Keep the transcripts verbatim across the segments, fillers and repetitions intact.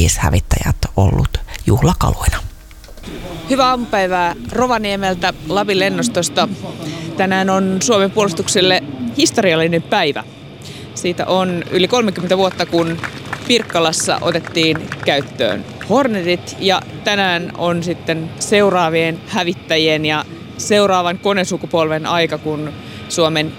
viisi hävittäjät ollut juhlakaluina. Hyvää aamupäivää Rovaniemeltä Lapin lennostosta. Tänään on Suomen puolustukselle historiallinen päivä. Siitä on yli kolmekymmentä vuotta, kun Pirkkalassa otettiin käyttöön Hornetit, ja tänään on sitten seuraavien hävittäjien ja seuraavan konesukupolven aika, kun Suomen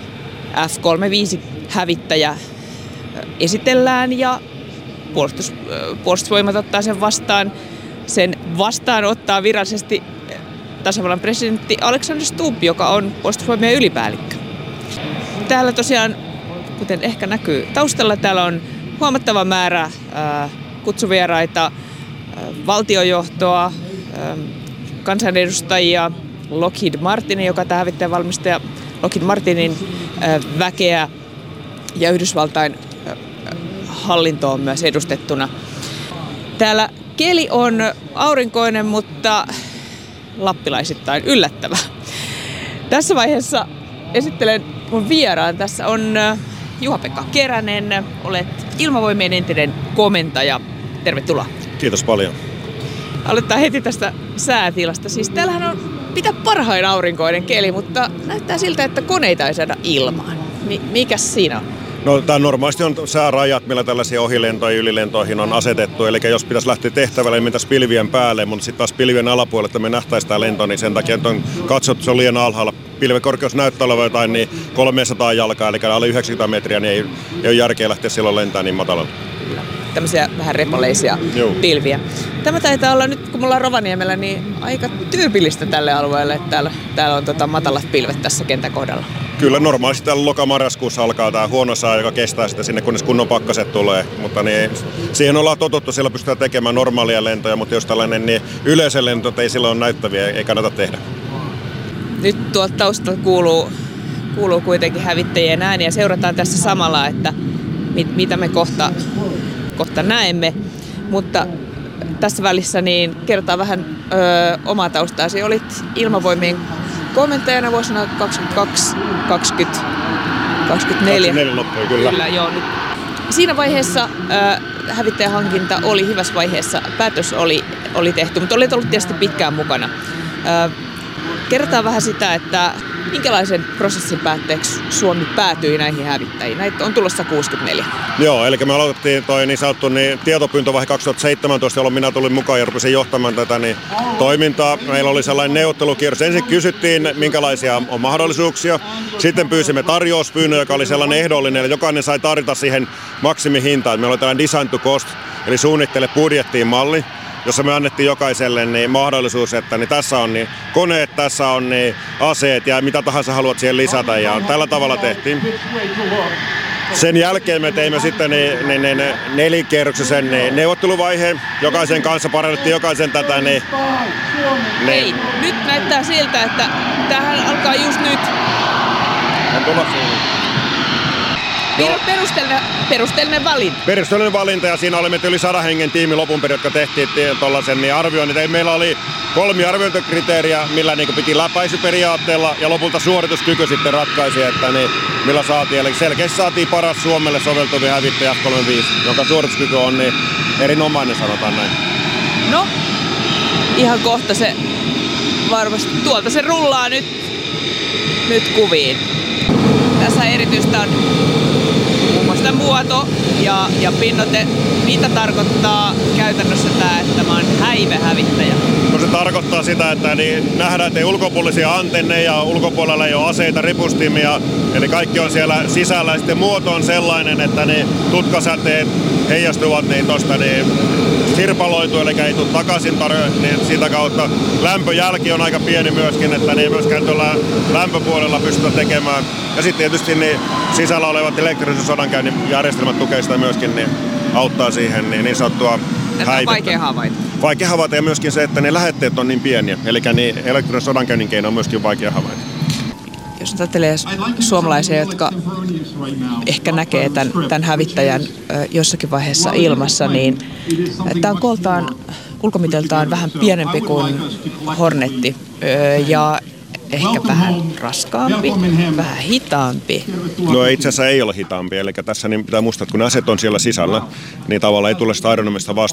F kolmekymmentäviisi hävittäjä esitellään ja puolustus, puolustusvoimat ottaa sen vastaan. Sen vastaanottaa virallisesti tasavallan presidentti Alexander Stubb, joka on puolustusvoimien ylipäällikkö. Täällä tosiaan, kuten ehkä näkyy taustalla, täällä on huomattava määrä ää, kutsuvieraita, ää, valtiojohtoa, ää, kansanedustajia, Lockheed Martinin, joka tämä hävittäjän valmistaja, Lockheed Martinin ää, väkeä, ja Yhdysvaltain ää, hallinto on myös edustettuna. Täällä keli on aurinkoinen, mutta lappilaisittain yllättävä. Tässä vaiheessa esittelen mun vieraan. Tässä on Juha-Pekka Keränen. Olet Ilmavoimien entinen komentaja. Tervetuloa. Kiitos paljon. Aloitetaan heti tästä säätilasta. Siis täällähän on mitä parhain aurinkoinen keli, mutta näyttää siltä, että koneita ei saada ilmaan. Mi- mikäs siinä on? No, tämä normaalisti on säärajat, millä tällaisia ohilentoja ylilentoihin on asetettu. Eli jos pitäisi lähteä tehtävälle, niin mentäisiin pilvien päälle, mutta sitten taas pilvien alapuolella, että me nähtäisiin tämä lento, niin sen takia että on katsottu, se on liian alhaalla. Pilven korkeus näyttää olevan jotain niin kolmesataa jalkaa, eli alle yhdeksänkymmentä metriä, niin ei, ei ole järkeä lähteä silloin lentämään niin matalalla. Tämmöisiä vähän repaleisia Joo. pilviä. Tämä taitaa olla nyt, kun me ollaan Rovaniemellä, niin aika tyypillistä tälle alueelle, että täällä, täällä on tota matalat pilvet tässä kentän kohdalla. Kyllä normaalisti täällä loka-marraskuussa alkaa tämä huono sää, joka kestää sitten sinne, kunnes kunnon pakkaset tulee. Mutta niin, siihen ollaan totuttu, siellä pystytään tekemään normaalia lentoja, mutta jos tällainen niin yleisen lento ei silloin ole näyttäviä, ei kannata tehdä. Nyt tuolta taustalta kuuluu, kuuluu kuitenkin hävittäjien ääniä. Seurataan tässä samalla, että mit, mitä me kohta, kohta näemme. Mutta tässä välissä niin kerrotaan vähän ö, omaa taustaasi. Olit Ilmavoimien komentajana vuosina kaksikymmentäkaksi kaksikymmentä, kaksikymmentäneljä. kaksikymmentäneljä loppui, kyllä. kyllä joo, nyt. Siinä vaiheessa äh, hävittäjähankinta oli hyvässä vaiheessa, päätös oli, oli tehty, mutta olet ollut tietysti pitkään mukana. Äh, kerrotaan vähän sitä, että minkälaisen prosessin päätteeksi Suomi päätyi näihin hävittäjiin. Näitä on tulossa kuusikymmentäneljä. Joo, eli me aloitettiin toi niin sanottu niin tietopyyntövaihe kaksituhattaseitsemäntoista, jolloin minä tulin mukaan ja rupesin johtamaan tätä niin toimintaa. Meillä oli sellainen neuvottelukierros. Ensin kysyttiin, minkälaisia on mahdollisuuksia. Sitten pyysimme tarjouspyynnön, joka oli sellainen ehdollinen, eli jokainen sai tarjota siihen maksimihintaan. Meillä oli tällainen design to cost, eli suunnittele budjettiin malli, jossa me annettiin jokaiselle niin mahdollisuus, että niin tässä on niin koneet, tässä on niin aseet ja mitä tahansa haluat siihen lisätä. Ja tällä tavalla tehtiin. Sen jälkeen me teimme sitten niin, niin, niin, nelikierroksisen niin neuvotteluvaiheen. Jokaisen kanssa parannettiin jokaisen tätä. Niin, niin. Ei, nyt näyttää siltä, että tämähän alkaa just nyt. On tulossa. No. Perusteellinen, perusteellinen valinta. Perusteellinen valinta, ja siinä oli meitä yli sadan hengen tiimi lopun perin, jotka tehtiin tuollaisen niin arvioinnit. Meillä oli kolme arviointikriteeriä, millä niin piti läpäisyperiaatteella, ja lopulta suorituskyky sitten ratkaisi, että niin, millä saatiin. Eli selkeästi saatiin paras Suomelle soveltuvia hävittäjä F kolmekymmentäviisi, jonka suorituskyky on niin erinomainen, sanotaan näin. No, ihan kohta se varmasti tuolta se rullaa nyt, nyt kuviin. Tässä erityistä on muun muassa muoto ja, ja pinnoite. Mitä tarkoittaa käytännössä tämä, että tämä on häivehävittäjä? No se tarkoittaa sitä, että niin nähdään, että ei ulkopuolisia antenneja, ulkopuolella ei ole aseita, ripustimia, eli kaikki on siellä sisällä. Ja sitten muoto on sellainen, että niin tutkasäteet heijastuvat niin tuosta niin sirpaloituu, eli ei tule takaisin tar- niin sitä kautta. Lämpöjälki on aika pieni myöskin, että niin myöskään tuolla lämpöpuolella pystytään tekemään. Ja sitten tietysti niin sisällä olevat elektrisen sodankäynnin järjestelmät tukee sitä myöskin, niin auttaa siihen niin, niin sanottua häivettä. Vaikea havaita. Vaikea havaita ja myöskin se, että ne lähetteet on niin pieniä. Eli niin elektronisen sodankäynnin keino on myöskin vaikea havaita. Jos ajattelee suomalaisia, jotka ehkä näkee tämän, tämän hävittäjän jossakin vaiheessa ilmassa, niin tämä on kooltaan ulkomiteltaan vähän pienempi kuin Hornetti ja ehkä vähän raskaampi, vähän hitaampi. No itse asiassa ei ole hitaampi, eli tässä niin pitää muistaa, että kun aset on siellä sisällä, niin tavallaan ei tule sitä aeronomista